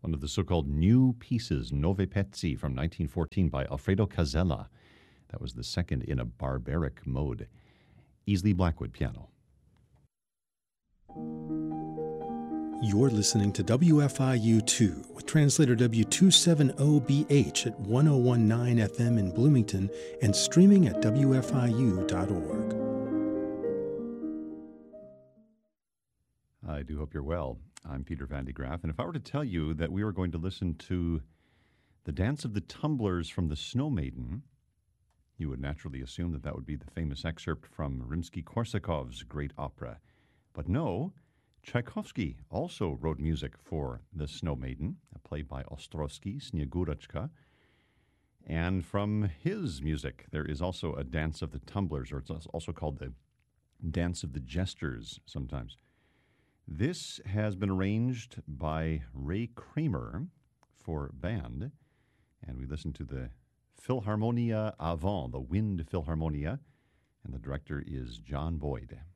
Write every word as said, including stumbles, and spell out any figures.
one of the so-called new pieces, Nove Pezzi, from nineteen fourteen by Alfredo Casella. That was the second in a barbaric mode. Easley Blackwood piano. You're listening to W F I U two with translator W two seventy B H at one oh one point nine F M in Bloomington and streaming at W F I U dot org. I do hope you're well. I'm Peter Van de Graaff, and if I were to tell you that we were going to listen to the Dance of the Tumblers from the Snow Maiden, you would naturally assume that that would be the famous excerpt from Rimsky-Korsakov's great opera. But no, Tchaikovsky also wrote music for The Snow Maiden, a play by Ostrovsky, Sniegurочка. And from his music, there is also a Dance of the Tumblers, or it's also called the Dance of the Jesters sometimes. This has been arranged by Ray Kramer for band, and we listen to the Philharmonia Avant, the Wind Philharmonia, and the director is John Boyd.